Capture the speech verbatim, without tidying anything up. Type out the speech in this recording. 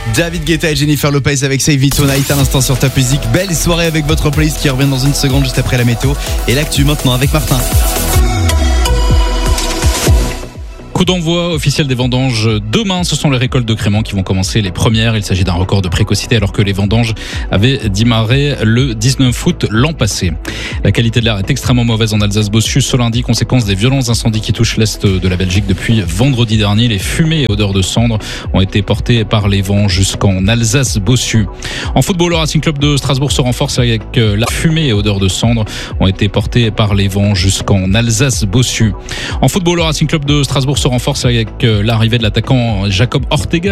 David Guetta et Jennifer Lopez avec Save Me Tonight à l'instant sur Top Music. Belle soirée avec votre playlist qui revient dans une seconde juste après la météo. Et l'actu maintenant avec Martin. Coup d'envoi officiel des vendanges demain. Ce sont les récoltes de créments qui vont commencer les premières. Il s'agit d'un record de précocité alors que les vendanges avaient démarré le dix-neuf août l'an passé. La qualité de l'air est extrêmement mauvaise en Alsace-Bossus ce lundi, conséquence des violents incendies qui touchent l'est de la Belgique depuis vendredi dernier. Les fumées et odeurs de cendres ont été portées par les vents jusqu'en Alsace-Bossus. En football, le Racing Club de Strasbourg se renforce avec la fumée et odeurs de cendres ont été portées par les vents jusqu'en Alsace-Bossus. En football, le Racing Club de Strasbourg se renforce avec l'arrivée de l'attaquant Jacob Ortega